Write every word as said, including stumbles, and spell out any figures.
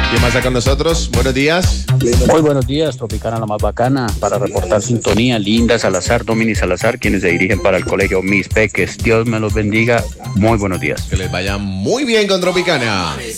¿Quién más está con nosotros? Buenos días. Muy buenos días, Tropicana la más bacana, para reportar sintonía, Linda Salazar, Domini Salazar, quienes se dirigen para el colegio Mis Peques. Dios me los bendiga. Muy buenos días. Que les vaya muy bien con Tropicana.